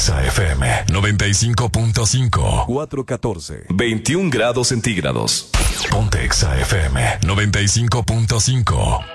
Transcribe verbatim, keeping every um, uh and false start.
Exa F M noventa y cinco punto cinco. cuatro catorce. veintiún grados centígrados. Ponte Exa F M noventa y cinco punto cinco.